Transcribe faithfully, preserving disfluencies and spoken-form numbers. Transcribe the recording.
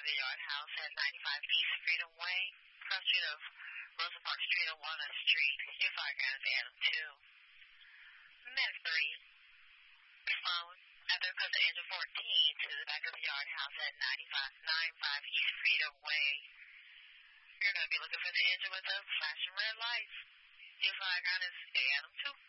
the yard house at ninety-five East Freedom Way, across the street of Rosa Parks Street on Walnut Street. Your fire ground is Adam two. Man three. Respond after comes to engine fourteen to the back of the yard house at ninety-five ninety-five East Freedom Way. You're going to be looking for the engine with the flashing red lights. Your fire ground is Adam two.